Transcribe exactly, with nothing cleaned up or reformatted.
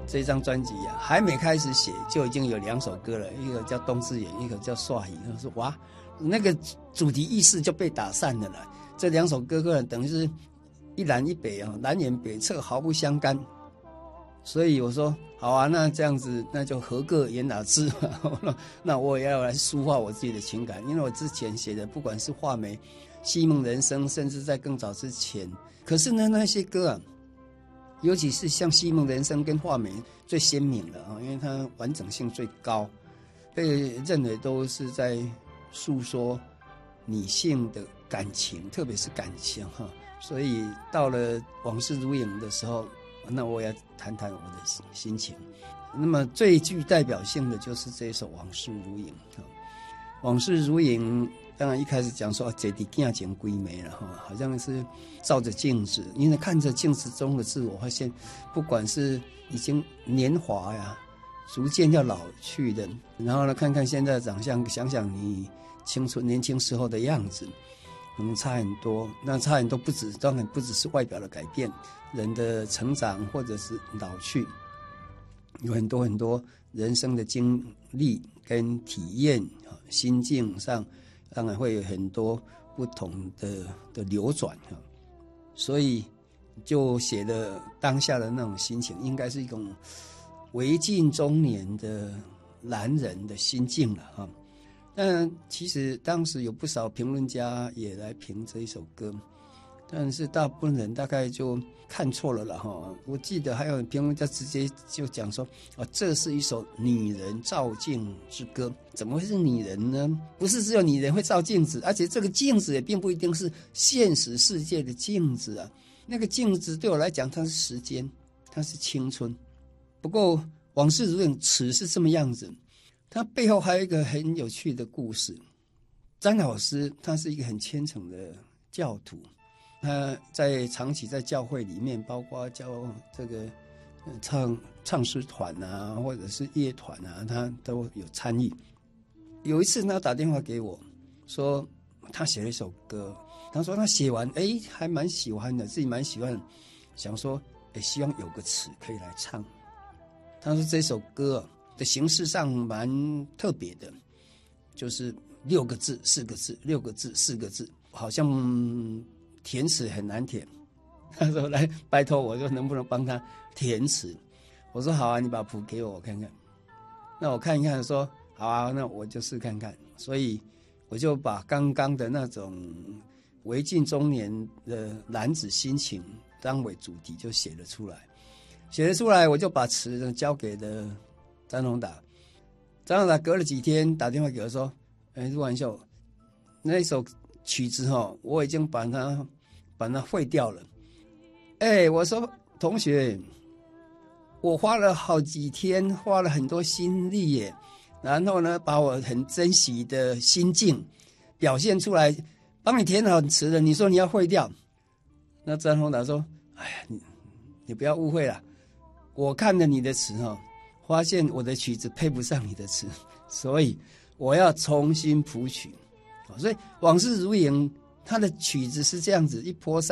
这张专辑啊，还没开始写就已经有两首歌了，一个叫《冬之远》，一个叫《刷鱼》。我说哇，那个主题意识就被打散了啦。这两首歌可等于是一南一北啊，南辕北辙，毫不相干。所以我说好啊，那这样子那就合个言哪之嘛。那我也要来抒发我自己的情感，因为我之前写的不管是画眉、西梦人生，甚至在更早之前，可是呢那些歌啊，尤其是像西梦人生跟画眉最鲜明的啊，因为它完整性最高，被认为都是在诉说女性的感情，特别是感情哈。所以到了往事如影的时候，那我要谈谈我的心情。那么最具代表性的就是这一首《往事如影》。往事如影，当然一开始讲说这地镜前归眉了哈，好像是照着镜子，因为看着镜子中的自我，发现不管是已经年华呀，逐渐要老去的，然后呢看看现在的长相，想想你青春年轻时候的样子。嗯，差很多，那差很多不止，当然不只是外表的改变，人的成长或者是老去，有很多很多人生的经历跟体验，心境上当然会有很多不同的的流转，所以就写了当下的那种心情，应该是一种为近中年的男人的心境了哈。但其实当时有不少评论家也来评这一首歌，但是大部分人大概就看错了了哈。我记得还有评论家直接就讲说，哦，这是一首女人照镜之歌。怎么会是女人呢？不是只有女人会照镜子，而且这个镜子也并不一定是现实世界的镜子啊。那个镜子对我来讲，它是时间，它是青春。不过往事如影，词是这么样子。他背后还有一个很有趣的故事。詹老师他是一个很虔诚的教徒，他在长期在教会里面，包括教这个唱唱诗团啊，或者是乐团啊，他都有参与。有一次他打电话给我，说他写了一首歌，他说他写完，哎，还蛮喜欢的，自己蛮喜欢，想说，哎，希望有个词可以来唱。他说这首歌的形式上蛮特别的，就是六个字四个字，六个字四个字，好像填词很难填。他说来拜托我，说能不能帮他填词。我说好啊，你把谱给我我看看。那我看一看说好啊，那我就试看看。所以我就把刚刚的那种为近中年的男子心情当为主题，就写了出来。写了出来，我就把词交给了张宏达。张宏达隔了几天打电话给我说，哎，陆完秀，那一首曲子哈，我已经把它把它废掉了。哎，我说同学，我花了好几天，花了很多心力耶，然后呢，把我很珍惜的心境表现出来，帮你填好词了，你说你要废掉？那张宏达说，哎呀，你你不要误会了，我看了你的词哈，发现我的曲子配不上你的词，所以我要重新谱曲。所以往事如影，他的曲子是这样子一波三